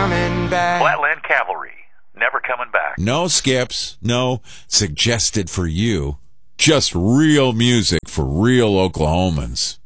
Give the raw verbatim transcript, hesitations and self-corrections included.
coming back. Flatland Cavalry, never coming back. No skips, no suggested for you. Just real music for real Oklahomans.